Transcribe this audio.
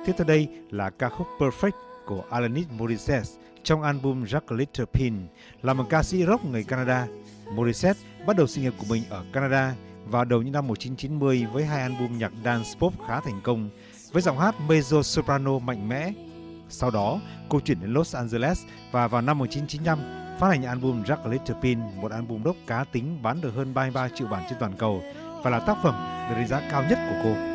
Tiếp theo đây là ca khúc Perfect của Alanis Morissette trong album Jack a Little Pin. Là một ca sĩ rock người Canada, Morissette bắt đầu sự nghiệp của mình ở Canada vào đầu những năm 1990 với 2 album nhạc dance pop khá thành công với giọng hát mezzo soprano mạnh mẽ. Sau đó, cô chuyển đến Los Angeles và vào năm 1995 phát hành album Jack a Little Pin, một album rock cá tính bán được hơn 33 triệu bản trên toàn cầu và là tác phẩm được đánh giá cao nhất của cô.